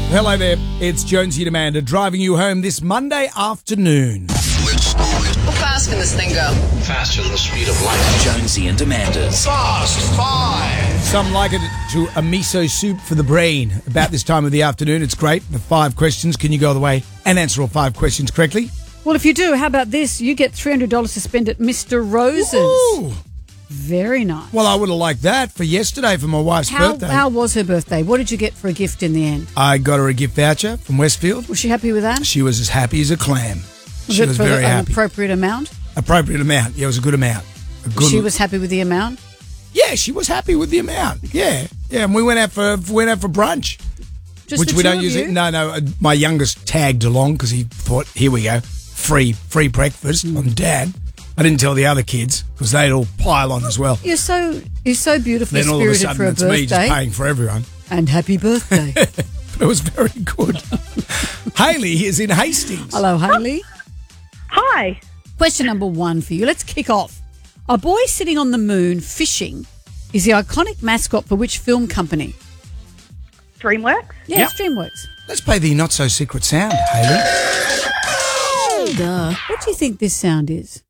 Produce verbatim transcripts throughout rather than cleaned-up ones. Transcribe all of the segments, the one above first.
Hello there, it's Jonesy and Amanda driving you home this Monday afternoon. How fast can this thing go? Faster than the speed of light. Jonesy and Amanda's Fast Five. Some liken it to a miso soup for the brain. About this time of the afternoon, it's great. The five questions, can you go the way and answer all five questions correctly? Well, if you do, how about this? You get three hundred dollars to spend at Mister Rose's. Ooh. Very nice. Well, I would have liked that for yesterday for my wife's How, birthday. how was her birthday? What did you get for a gift in the end? I got her a gift voucher from Westfield. Was she happy with that? She was as happy as a clam. Was she it was for very an happy. appropriate amount? Appropriate amount. Yeah, it was a good amount. A good She was happy with the amount? Yeah, she was happy with the amount. Yeah. Yeah, and we went out for went out for brunch. Just which the we two don't of use you? it. No, no. uh, My youngest tagged along because he thought, here we go, free free breakfast Mm. on Dad. I didn't tell the other kids because they'd all pile on as well. You're so you're so beautifully Then all of a spirited for a sudden it's me just birthday. paying for everyone. And happy birthday. But it was very good. Hayley is in Hastings. Hello, Hayley. Hi. Question number one for you. Let's kick off. A boy sitting on the moon fishing is the iconic mascot for which film company? DreamWorks? Yeah, Yep. it's DreamWorks. Let's play the not so secret sound, Hayley. Duh. What do you think this sound is?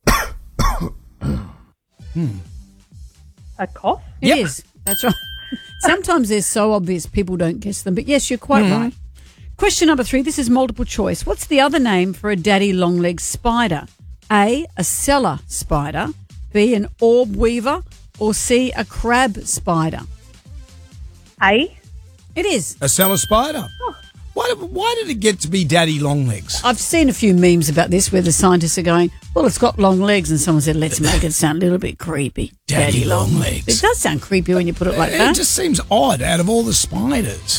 A cough? It Yep. is. That's right. Sometimes they're so obvious people don't guess them. But yes, you're quite Mm-hmm. right. Question number three. This is multiple choice. What's the other name for a daddy long-legged spider? A, a cellar spider. B, an orb weaver. Or C, a crab spider. A? It is. A cellar spider. Why, did- why did it get to be Daddy Longlegs? I've seen a few memes about this where the scientists are going, well, it's got long legs, and someone said, let's make it sound a little bit creepy. Daddy Longlegs. It does sound creepy when you put it like It that. just seems odd out of all the spiders.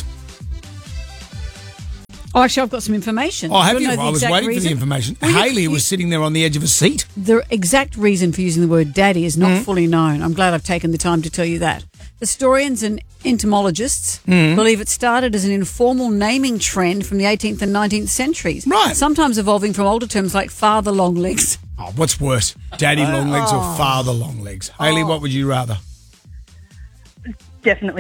Oh, actually, I've got some information. Oh, Do have you you? know the I was exact waiting for reason? the information. Well, you- Hayley you- was sitting there on the edge of a seat. The exact reason for using the word daddy is not Mm-hmm. fully known. I'm glad I've taken the time to tell you that. Historians and entomologists Mm-hmm. believe it started as an informal naming trend from the eighteenth and nineteenth centuries. Right. Sometimes evolving from older terms like father long legs. Oh, what's worse, Daddy Longlegs or Father Longlegs? Hayley, what would you rather? Definitely